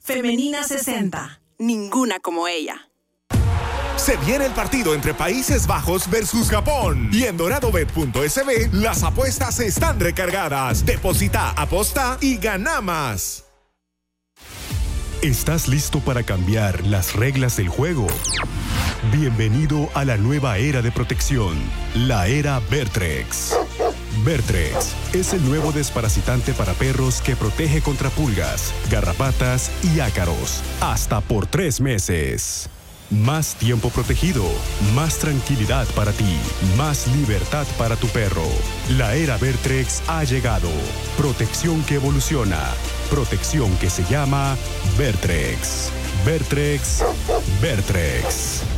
Femenina 60. Ninguna como ella. Se viene el partido entre Países Bajos versus Japón. Y en doradobet.sb las apuestas están recargadas. Deposita, aposta y gana más. ¿Estás listo para cambiar las reglas del juego? Bienvenido a la nueva era de protección, la era Vertrex. Vertrex es el nuevo desparasitante para perros que protege contra pulgas, garrapatas y ácaros, hasta por 3 meses. Más tiempo protegido, más tranquilidad para ti, más libertad para tu perro. La era Vertrex ha llegado. Protección que evoluciona. Protección que se llama Vertrex. Vertrex. Vertrex.